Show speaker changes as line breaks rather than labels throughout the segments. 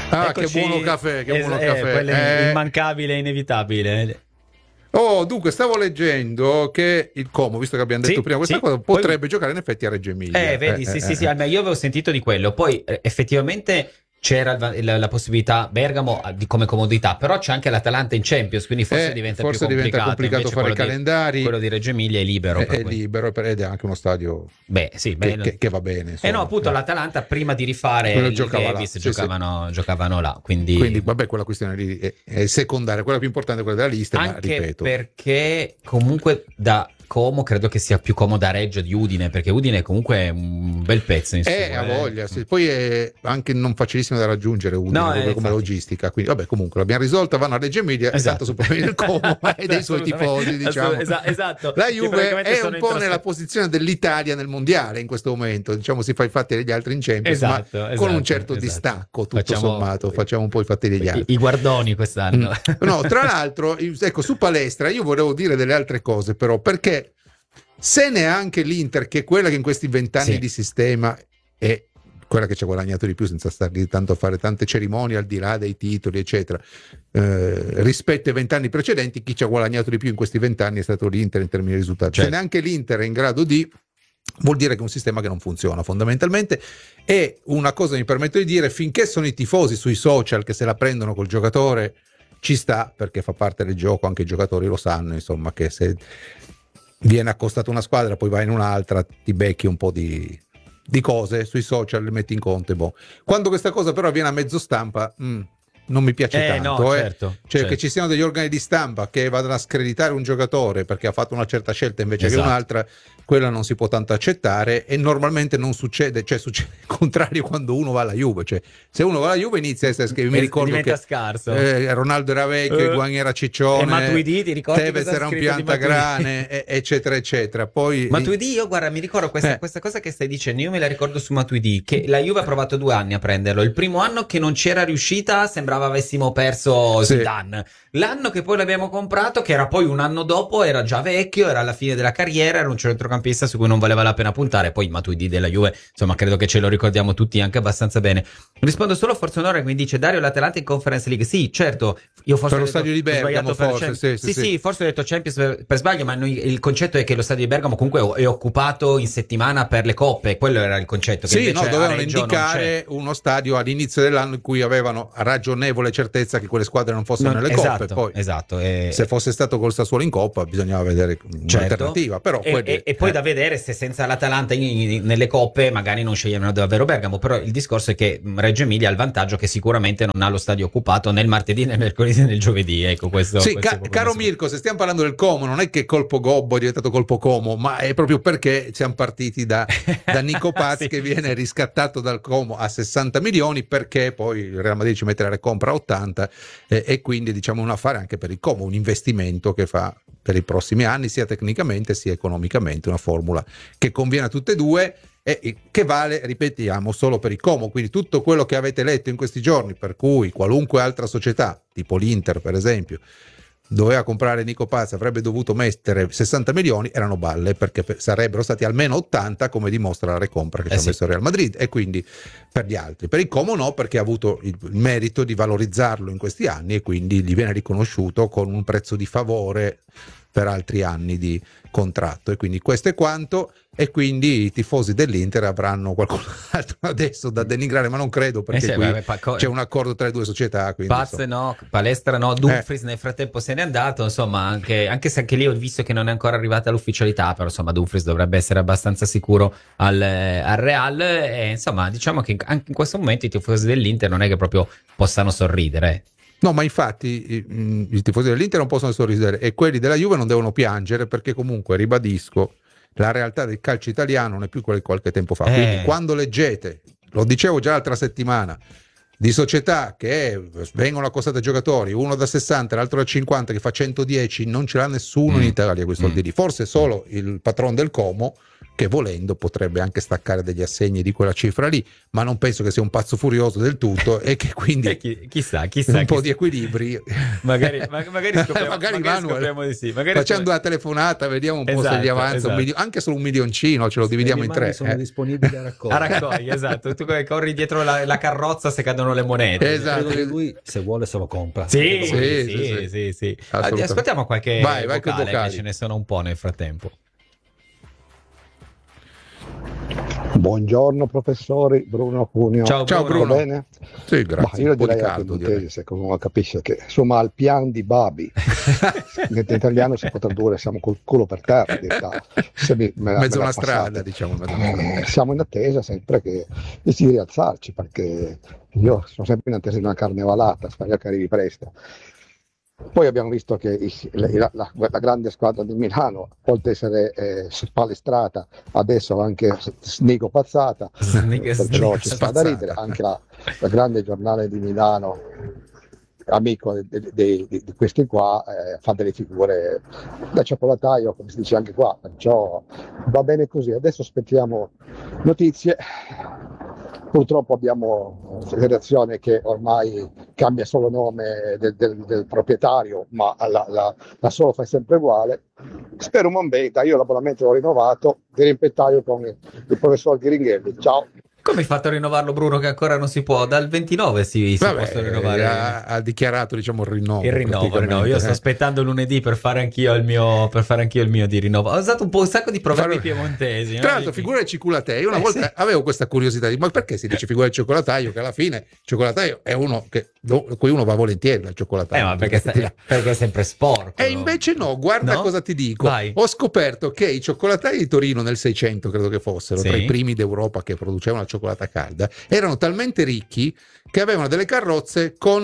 Ah,
Eccoci,
che buono caffè, che buono caffè.
quello immancabile e inevitabile.
Oh, dunque, stavo leggendo che il Como, visto che abbiamo detto
Sì,
prima questa
sì.
cosa,
Poi-
potrebbe giocare in effetti a Reggio Emilia.
Vedi, sì, almeno io avevo sentito di quello. Poi effettivamente c'era la possibilità Bergamo di come comodità, però c'è anche l'Atalanta in Champions, quindi forse diventa più complicato. Invece
fare i calendari.
quello di Reggio Emilia è libero.
È libero ed è anche uno stadio
Beh, sì,
che va bene.
no,
Insomma.
appunto, l'Atalanta prima di rifare
Quello
il
giocava là,
Davis
sì,
giocavano là. Quindi,
vabbè, quella questione lì è secondaria, quella più importante è quella della lista, ma
anche
ripeto.
perché comunque da Como credo che sia più comoda Reggio di Udine, perché Udine comunque è un bel pezzo in su.
Ha voglia, sì. Poi è anche non facilissimo da raggiungere Udine come
infatti.
logistica, quindi vabbè, comunque l'abbiamo risolta, vanno a Reggio Emilia,
Esatto.
tanto sopravviene il Como e dei suoi tifosi, diciamo.
Esatto.
La
Che
Juve
praticamente
è
sono
un po' nella posizione dell'Italia nel mondiale in questo momento, diciamo, si fa i fatti degli altri in Champions, ma con un certo distacco, tutto sommato, facciamo un po' i fatti degli altri.
I guardoni quest'anno.
No, tra l'altro, ecco, su Palestra io volevo dire delle altre cose, però, perché se neanche l'Inter, che è quella che in questi 20 anni di sistema è quella che ci ha guadagnato di più, senza stare tanto a fare tante cerimonie al di là dei titoli eccetera, rispetto ai 20 anni precedenti, chi ci ha guadagnato di più in questi 20 anni è stato l'Inter in termini di risultati.
Certo.
Se neanche l'Inter è in grado di, vuol dire che è un sistema che non funziona fondamentalmente. E una cosa mi permetto di dire: finché sono i tifosi sui social che se la prendono col giocatore, ci sta, perché fa parte del gioco, anche i giocatori lo sanno, insomma, che se viene accostata una squadra poi vai in un'altra, ti becchi un po' di cose sui social, le metti in conto e boh. Quando questa cosa però avviene a mezzo stampa, non mi piace tanto,
no, certo.
Che ci siano degli organi di stampa che vadano a screditare un giocatore perché ha fatto una certa scelta invece che un'altra, quella non si può tanto accettare. E normalmente non succede, cioè succede il contrario quando uno va alla Juve, cioè se uno va alla Juve inizia a essere scrivo, mi ricordo
diventa
che
scarso.
Ronaldo era vecchio, Higuaín era ciccione,
Matuidi, ti ricordi
Tevez era un piantagrane, eccetera eccetera. Poi
Matuidi, io guarda, mi ricordo questa cosa che stai dicendo, io me la ricordo su Matuidi, che la Juve ha provato 2 anni a prenderlo. Il primo anno che non c'era riuscita, sembrava avessimo perso Zidane. L'anno che poi l'abbiamo comprato, che era poi un anno dopo, era già vecchio, era alla fine della carriera, era un centrocampista su cui non valeva la pena puntare. Poi Matuidi della Juve, insomma, credo che ce lo ricordiamo tutti anche abbastanza bene. Rispondo solo forse onore, mi dice Dario, l'Atalanta in Conference League. Sì, certo, io forse
per lo stadio di Bergamo, forse
sì, forse ho detto Champions per sbaglio, ma il concetto è che lo stadio di Bergamo comunque è occupato in settimana per le coppe, quello era il concetto. Che
Dovevano indicare uno stadio all'inizio dell'anno in cui avevano ragionevole certezza che quelle squadre non fossero nelle coppe. Poi se fosse stato col Sassuolo in Coppa bisognava vedere un'alternativa, però
e poi da vedere se senza l'Atalanta nelle coppe magari non sceglievano davvero Bergamo. Però il discorso è che Reggio Emilia ha il vantaggio che sicuramente non ha lo stadio occupato né il martedì né il mercoledì né il giovedì, ecco questo.
Caro Mirko, se stiamo parlando del Como, non è che colpo Gobbo è diventato colpo Como, ma è proprio perché siamo partiti da Nico Paz che viene riscattato dal Como a 60 milioni, perché poi il Real Madrid ci mette la recompra a 80 e quindi diciamo un affare anche per il Como, un investimento che fa per i prossimi anni sia tecnicamente sia economicamente, una formula che conviene a tutte e due e che vale, ripetiamo, solo per il Como. Quindi tutto quello che avete letto in questi giorni, per cui qualunque altra società tipo l'Inter per esempio doveva comprare Nico Paz, avrebbe dovuto mettere 60 milioni, erano balle, perché sarebbero stati almeno 80, come dimostra la recompra che ci ha messo il Real Madrid. E quindi per gli altri, per il Como no, perché ha avuto il merito di valorizzarlo in questi anni e quindi gli viene riconosciuto con un prezzo di favore per altri anni di contratto. E quindi questo è quanto, e quindi i tifosi dell'Inter avranno qualcos'altro adesso da denigrare, ma non credo, perché c'è un accordo tra le due società.
Paz no, Palestra no, Dumfries nel frattempo se n'è andato, insomma, anche se anche lì ho visto che non è ancora arrivata l'ufficialità, però insomma Dumfries dovrebbe essere abbastanza sicuro al Real, e insomma diciamo che anche in questo momento i tifosi dell'Inter non è che proprio possano sorridere.
No, ma infatti i tifosi dell'Inter non possono sorridere e quelli della Juve non devono piangere, perché comunque, ribadisco, la realtà del calcio italiano non è più quella di qualche tempo fa. Quindi quando leggete, lo dicevo già l'altra settimana, di società che vengono accostate a giocatori, uno da 60 l'altro da 50 che fa 110, non ce l'ha nessuno in Italia quei soldi lì, forse solo il patron del Como, che volendo potrebbe anche staccare degli assegni di quella cifra lì, ma non penso che sia un pazzo furioso del tutto e che quindi
chissà
un po' di equilibri
magari scopriamo di sì,
facendo una telefonata vediamo un po' se gli avanza anche solo un milioncino, ce lo dividiamo in 3.
Sono disponibili a raccogliere.
Esatto, tu corri dietro la carrozza se cadono scendono le monete.
Esatto.
Lui se vuole se lo compra.
Sì. Ascoltiamo qualche vocale, che ce ne sono un po' nel frattempo.
Buongiorno professori, Bruno Cuneo.
Ciao Bruno.
Va bene?
Sì, grazie.
Io
Un po' di
direi a
caldo,
Piemontese, se qualcuno capisce che insomma al pian di Babi in italiano si può tradurre siamo col culo per terra in realtà.
Mezzo una strada, diciamo.
Siamo in attesa sempre che di rialzarci, perché io sono sempre in attesa di una carnevalata, spero che arrivi presto. Poi abbiamo visto che la grande squadra di Milano, oltre ad essere palestrata, adesso anche snigo pazzata, perciò ci sta da ridere. Anche la grande giornale di Milano, amico di questi qua, fa delle figure da cioccolataio, come si dice anche qua, perciò va bene così. Adesso aspettiamo notizie. Purtroppo abbiamo una federazione che ormai cambia solo nome del proprietario, ma la solo fa sempre uguale. Spero un buon beta, io l'abbonamento l'ho rinnovato, di rimpettaio con il professor Ghiringhelli. Ciao.
Come hai fatto a rinnovarlo, Bruno, che ancora non si può? Dal 29 si possono rinnovare.
Ha dichiarato, diciamo, il rinnovo.
Il rinnovo. Io sto aspettando lunedì per fare anch'io il mio di rinnovo. Ho usato un sacco di proverbi piemontesi.
Tra l'altro, figura di cioccolataio. Io una volta avevo questa curiosità ma perché si dice figura di cioccolataio? Che alla fine il cioccolataio è uno cui uno va volentieri dal cioccolattaio.
Ma perché è sempre sporco.
E invece no, guarda cosa ti dico.
Vai.
Ho scoperto che i cioccolattai di Torino nel 600, credo che fossero, tra i primi d'Europa che producevano la cioccolata calda, erano talmente ricchi che avevano delle carrozze con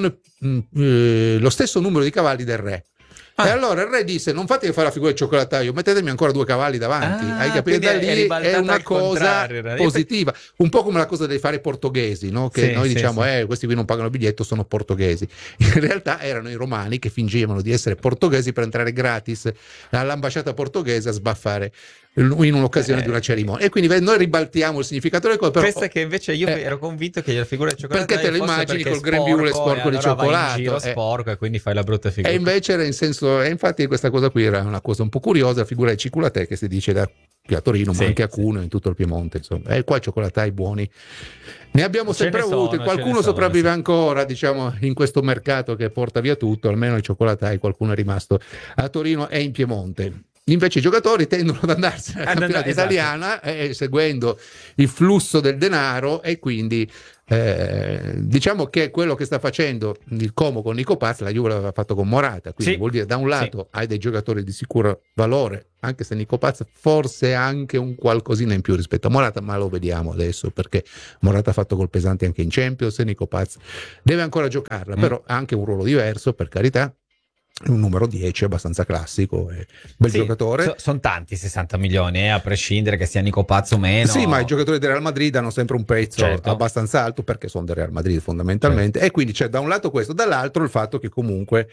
lo stesso numero di cavalli del re. E allora il re disse: non fatevi fare la figura del cioccolataio, mettetemi ancora 2 cavalli davanti. Hai capito? Da lì è una cosa positiva, un po' come la cosa dei fare portoghesi, no? Che noi diciamo questi qui non pagano il biglietto, sono portoghesi. In realtà erano i romani che fingevano di essere portoghesi per entrare gratis all'ambasciata portoghese a sbaffare in un'occasione di una cerimonia. E quindi noi ribaltiamo il significato delle cose. Però,
questa che invece io ero convinto che la figura del cioccolato
perché te lo immagini col grembiule sporco di cioccolato,
in giro sporco, e quindi fai la brutta figura.
E invece era in senso, e infatti questa cosa qui era una cosa un po' curiosa, la figura di cioccolatè che si dice da qui a Torino, ma anche a Cuneo, in tutto il Piemonte, insomma. E qua cioccolatai buoni ne abbiamo sempre avuti. Qualcuno sopravvive ancora, diciamo, in questo mercato che porta via tutto. Almeno i cioccolatai, qualcuno è rimasto a Torino e in Piemonte. Invece i giocatori tendono ad andarsene alla campionata italiana, seguendo il flusso del denaro, e quindi diciamo che quello che sta facendo il Como con Nico Paz, la Juve l'aveva fatto con Morata, quindi vuol dire da un lato hai dei giocatori di sicuro valore, anche se Nico Paz forse anche un qualcosina in più rispetto a Morata, ma lo vediamo adesso, perché Morata ha fatto gol pesanti anche in Champions e Nico Paz deve ancora giocarla, però ha anche un ruolo diverso, per carità. Un numero 10 abbastanza classico, bel giocatore.
Sono tanti 60 milioni, a prescindere che sia Nico Paz o meno.
Sì, ma i giocatori del Real Madrid hanno sempre un prezzo abbastanza alto, perché sono del Real Madrid fondamentalmente, e quindi c'è da un lato questo, dall'altro il fatto che comunque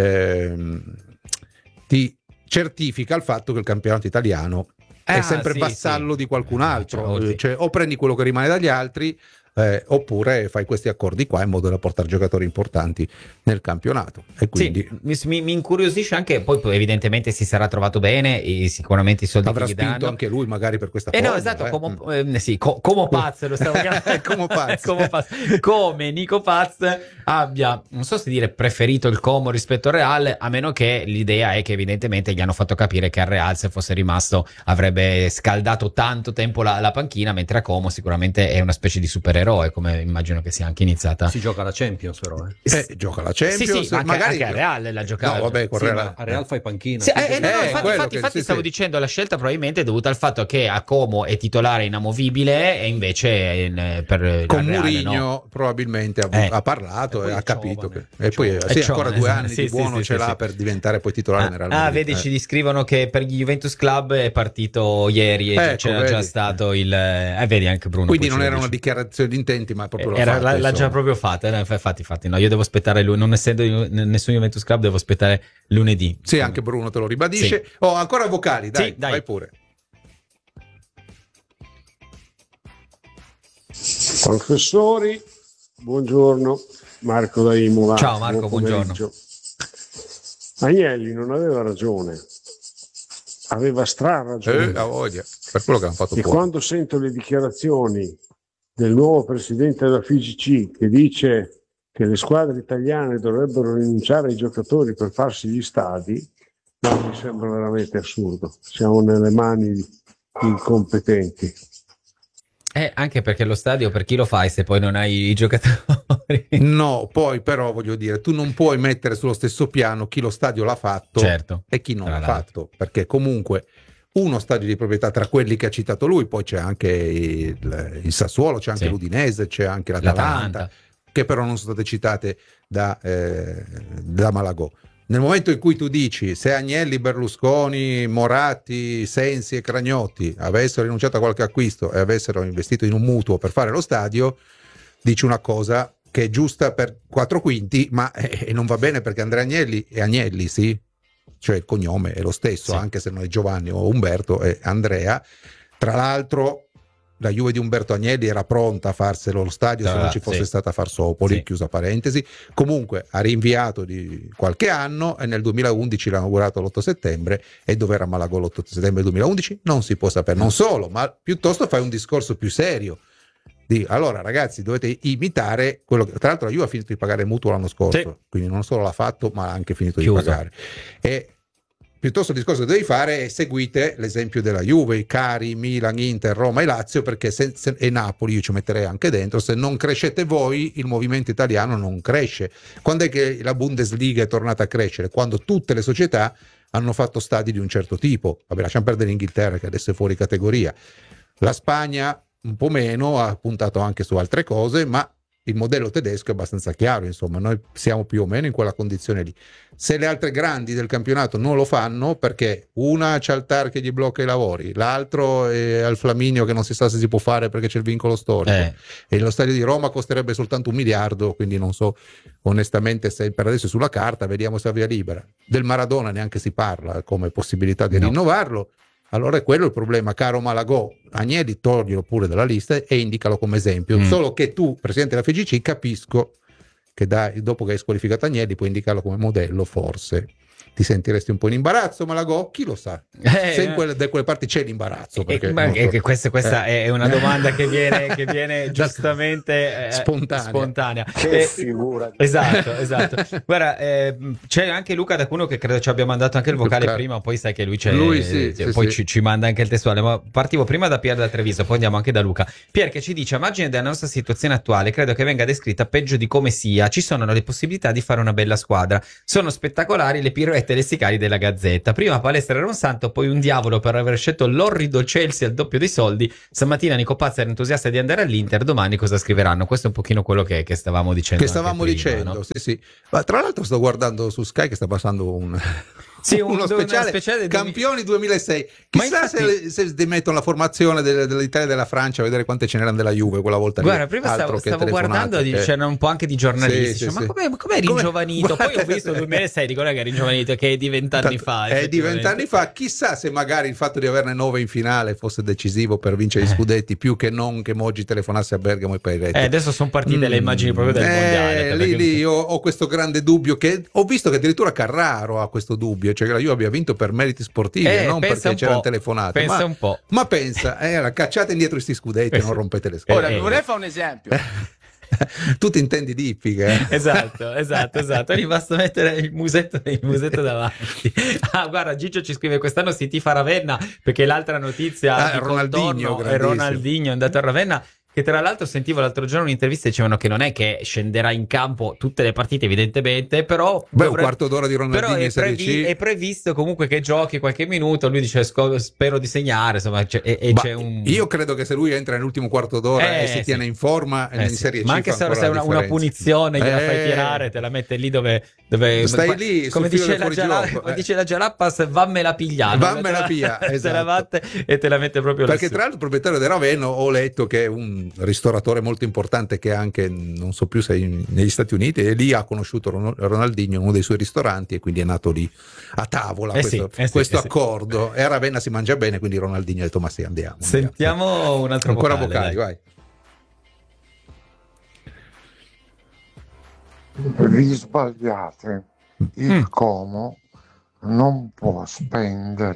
ti certifica il fatto che il campionato italiano è sempre vassallo di qualcun altro, cioè o prendi quello che rimane dagli altri, oppure fai questi accordi qua in modo da portare giocatori importanti nel campionato. E quindi
mi incuriosisce anche, poi evidentemente si sarà trovato bene e sicuramente i soldi
avrà
che gli
spinto
danno
anche lui magari per questa cosa.
No, esatto, come Paz lo stavo chiamando. Come Nico Paz abbia, non so se dire, preferito il Como rispetto al Real, a meno che l'idea è che evidentemente gli hanno fatto capire che al Real, se fosse rimasto, avrebbe scaldato tanto tempo la panchina, mentre a Como sicuramente è una specie di supereroe, come immagino che sia anche iniziata.
Si gioca la Champions, però.
Gioca la Champions,
sì, ma
magari
anche a Real la giocata.
No, vabbè, con Real.
A Real fai panchina.
Infatti stavo dicendo, la scelta probabilmente è dovuta al fatto che a Como è titolare inamovibile e invece
con Mourinho probabilmente ha parlato e ha capito che poi ancora 2 anni di buono ce l'ha per diventare poi titolare nel Real Madrid.
Vedi, ci scrivono che per gli Juventus Club è partito ieri e c'era già stato il vedi anche Bruno.
Quindi non era una dichiarazione di intenti, ma proprio
l'ha già proprio fatta. Infatti no, io devo aspettare lui, non essendo nessun Juventus Club, devo aspettare lunedì.
Sì, anche Bruno te lo ribadisce. Ancora vocali, dai, vai pure.
Professori, buongiorno, Marco da Imola.
Ciao Marco, buongiorno.
Agnelli non aveva ragione, aveva ragione.
Ha voglia, per quello che hanno fatto
e
fuori.
quando sento le dichiarazioni del nuovo presidente della FIGC che dice che le squadre italiane dovrebbero rinunciare ai giocatori per farsi gli stadi, ma mi sembra veramente assurdo. Siamo nelle mani di incompetenti.
Anche perché lo stadio per chi lo fai se poi non hai i giocatori?
No, poi però voglio dire, tu non puoi mettere sullo stesso piano chi lo stadio l'ha fatto
Certo,
e chi non
tra
l'ha
l'altro.
fatto, perché comunque uno stadio di proprietà tra quelli che ha citato lui, poi c'è anche il Sassuolo, c'è anche
Sì.
l'Udinese, c'è anche l'Atalanta, che però non sono state citate da Malagò. Nel momento in cui tu dici se Agnelli, Berlusconi, Moratti, Sensi e Cragnotti avessero rinunciato a qualche acquisto e avessero investito in un mutuo per fare lo stadio, dici una cosa che è giusta per 4/5, ma non va bene perché Andrea Agnelli è Agnelli, sì, cioè il cognome è lo stesso,
Sì.
anche se non è Giovanni o Umberto, è Andrea. Tra l'altro la Juve di Umberto Agnelli era pronta a farselo lo stadio se non ci fosse
Sì.
stata Farsopoli,
Sì.
chiusa parentesi. Comunque ha rinviato di qualche anno e nel 2011 l'ha inaugurato l'8 settembre e dove era Malagò l'8 settembre 2011 non si può sapere. Non solo, ma piuttosto fai un discorso più serio. Allora ragazzi, dovete imitare quello che tra l'altro la Juve ha finito di pagare il mutuo l'anno scorso,
Sì.
quindi non solo l'ha fatto ma ha anche finito
Chiuso.
di pagare. E piuttosto il discorso che devi fare è seguite l'esempio della Juve, Cari, Milan, Inter, Roma e Lazio, perché e Napoli io ci metterei anche dentro. Se non crescete voi, il movimento italiano non cresce. Quando è che la Bundesliga è tornata a crescere? Quando tutte le società hanno fatto stadi di un certo tipo. Vabbè, lasciamo perdere l'Inghilterra che adesso è fuori categoria. La Spagna un po' meno, ha puntato anche su altre cose, ma il modello tedesco è abbastanza chiaro, insomma, noi siamo più o meno in quella condizione lì. Se le altre grandi del campionato non lo fanno, perché una c'ha il TAR che gli blocca i lavori, l'altro è al Flaminio che non si sa se si può fare perché c'è il vincolo storico, e lo stadio di Roma costerebbe soltanto 1 miliardo, quindi non so onestamente se per adesso è sulla carta, vediamo se è via libera. Del Maradona neanche si parla come possibilità di rinnovarlo. Allora è quello il problema, caro Malagò. Agnelli toglilo pure dalla lista e indicalo come esempio. Solo che tu, presidente della FGC, capisco che dopo che hai squalificato Agnelli puoi indicarlo come modello, forse ti sentiresti un po' in imbarazzo, Malagò, chi lo sa? Se da quelle parti c'è l'imbarazzo. Perché
questa è una domanda che viene giustamente spontanea.
Che figura.
Esatto. Guarda, c'è anche Luca da Cuno che credo ci abbia mandato anche il vocale prima, poi sai che lui c'è. Poi ci manda anche il testuale, ma partivo prima da Pier da Treviso, poi andiamo anche da Luca. Pier che ci dice: a margine della nostra situazione attuale, credo che venga descritta peggio di come sia. Ci sono le possibilità di fare una bella squadra. Sono spettacolari le pirouette lessicali della Gazzetta. Prima palestra era un santo, poi un diavolo per aver scelto l'orrido Chelsea al doppio dei soldi. Stamattina Nico Pazza era entusiasta di andare all'Inter, domani cosa scriveranno? Questo è un pochino quello che stavamo dicendo.
Che stavamo dicendo, no? Sì. Ma tra l'altro sto guardando su Sky che sta passando uno speciale Campioni 2006. Chissà
infatti,
se mettono la formazione dell'Italia e della Francia a vedere quante ce n'erano della Juve quella volta.
Guarda, prima stavo guardando, c'era un po' anche di giornalisti.
Sì,
ma com'è ringiovanito? Poi ho visto 2006, dico che è ringiovanito, che è di 20 anni fa.
È di 20 anni fa. Chissà se magari il fatto di averne 9 in finale fosse decisivo per vincere gli scudetti, più che non che Moggi telefonasse a Bergamo e Pairetti.
Adesso sono partite le immagini proprio del mondiale.
Lì io ho questo grande dubbio, che ho visto che addirittura Carraro ha questo dubbio, cioè che la Juve abbia vinto per meriti sportivi, non perché c'erano telefonate.
Pensa un po'.
Ma pensa, cacciate indietro questi scudetti, non rompete le scatole.
Ora, vorrei fare un esempio.
Tu ti intendi di Ippica?
Esatto. Gli basta mettere il musetto davanti. Guarda, Gigio ci scrive: quest'anno si tifa Ravenna, perché l'altra notizia di
Ronaldinho
è Ronaldinho è andato a Ravenna. Che tra l'altro sentivo l'altro giorno un'intervista, dicevano che non è che scenderà in campo tutte le partite evidentemente, però
un quarto d'ora di Ronaldinho in Serie C.
È previsto comunque che giochi qualche minuto. Lui dice spero di segnare, insomma, c'è un...
Io credo che se lui entra nell'ultimo quarto d'ora e si tiene in forma in Serie C,
ma anche se è una punizione gliela fai tirare, te la mette lì dove
stai lì,
come dice la Gialappas, vammela pigliare,
vammela pia,
esatto. Te la batte
e
te la mette proprio
perché
lassù.
Tra l'altro il proprietario del Ravenna ho letto che è un ristoratore molto importante che anche non so più se negli Stati Uniti, e lì ha conosciuto Ronaldinho in uno dei suoi ristoranti e quindi è nato lì a tavola questo accordo. E a Ravenna si mangia bene, quindi Ronaldinho ha detto ma sì, andiamo.
Sentiamo un altro
ancora
vocali,
vai.
Vi sbagliate, il Como non può spendere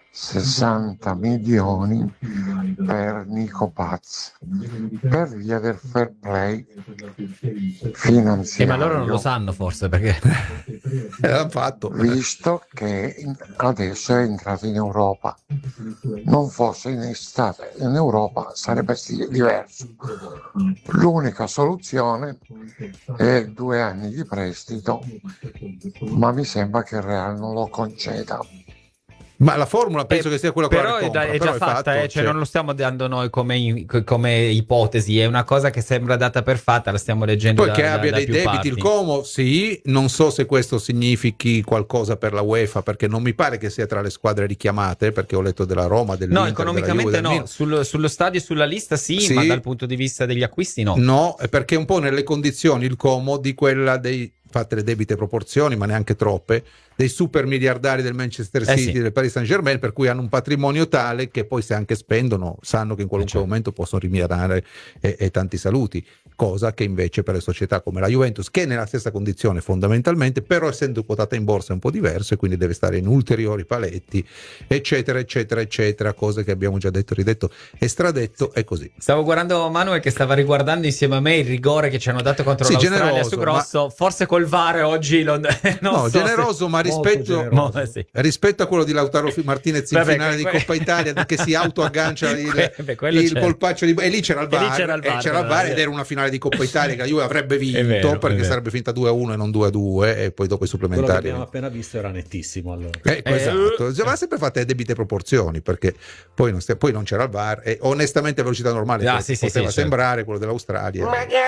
60 milioni per Nico Paz per via del fair play finanziario.
Ma loro non lo sanno forse perché
l'hanno fatto.
Visto che adesso è entrato in Europa. Non fosse in estate in Europa sarebbe diverso. L'unica soluzione è 2 anni di prestito, ma mi sembra che il Real non lo conceda.
Ma la formula penso che sia quella
però
che compra,
è già fatta,
fatto,
cioè non lo stiamo dando noi come ipotesi, è una cosa che sembra data per fatta, la stiamo leggendo
poi che abbia
da
dei
più
debiti
parti.
il Como, sì, non so se questo significhi qualcosa per la UEFA, perché non mi pare che sia tra le squadre richiamate, perché ho letto della Roma, dell'Inter,
No, economicamente
della Juve,
no, sullo stadio e sulla lista sì, ma dal punto di vista degli acquisti no.
No, perché un po' nelle condizioni il Como di quella dei, fatte le debite proporzioni, ma neanche troppe, dei super miliardari del Manchester City,
sì.
del Paris Saint-Germain, per cui hanno un patrimonio tale che poi se anche spendono sanno che in qualunque momento possono rimirare e tanti saluti, cosa che invece per le società come la Juventus, che è nella stessa condizione fondamentalmente, però essendo quotata in borsa è un po' diverso e quindi deve stare in ulteriori paletti, eccetera eccetera eccetera, cose che abbiamo già detto, ridetto e stradetto, è così.
Stavo guardando Manuel che stava riguardando insieme a me il rigore che ci hanno dato contro l'Australia
generoso,
su Grosso, forse col VAR oggi
generoso, ma rispetto a quello di Lautaro Martinez in finale di Coppa Italia che si autoaggancia il colpaccio di... e lì c'era il VAR ed era una finale di Coppa Italia che la Juve avrebbe vinto perché sarebbe finita 2-1 e non 2-2 e poi dopo i supplementari.
Quello che abbiamo appena visto era nettissimo allora.
Esatto, ma sempre fatte a debite proporzioni perché poi non c'era il VAR e onestamente a velocità normale poteva sembrare quello dell'Australia.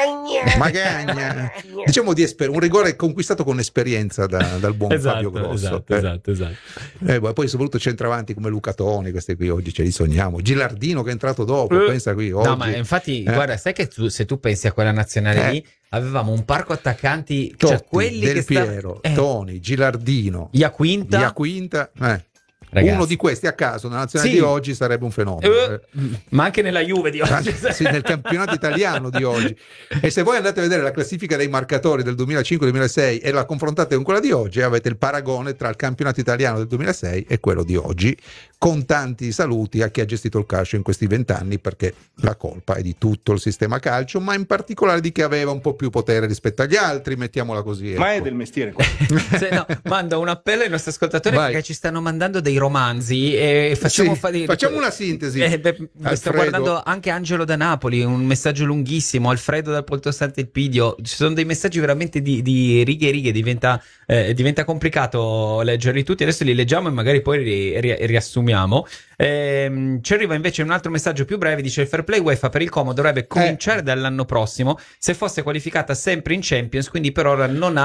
Magagna. Diciamo un rigore conquistato con esperienza dal buon Fabio Grosso.
Esatto.
Poi soprattutto centravanti come Luca Toni, questi qui oggi ce li sogniamo. Gilardino che è entrato dopo, pensa qui oggi.
No, ma infatti guarda, sai che se tu pensi a quella nazionale lì avevamo un parco attaccanti,
Totti,
cioè quelli
Del
che
Piero, Toni, Gilardino,
Iaquinta.
Ragazzi. Uno di questi a caso nella nazionale di oggi sarebbe un fenomeno,
ma anche nella Juve di oggi,
nel campionato italiano di oggi. E se voi andate a vedere la classifica dei marcatori del 2005-2006 e la confrontate con quella di oggi, avete il paragone tra il campionato italiano del 2006 e quello di oggi, con tanti saluti a chi ha gestito il calcio in questi 20 anni, perché la colpa è di tutto il sistema calcio, ma in particolare di chi aveva un po' più potere rispetto agli altri, mettiamola così.
Ma è del mestiere
mando un appello ai nostri ascoltatori perché ci stanno mandando dei romanzi e facciamo
una sintesi.
Sto guardando anche Angelo da Napoli, un messaggio lunghissimo, Alfredo dal Polto Sant'Elpidio, ci sono dei messaggi veramente di righe e righe, diventa complicato leggerli tutti, adesso li leggiamo e magari poi riassumiamo. Ci arriva invece un altro messaggio più breve, dice: il fair play UEFA per il Como dovrebbe cominciare dall'anno prossimo se fosse qualificata sempre in Champions, quindi per ora non ha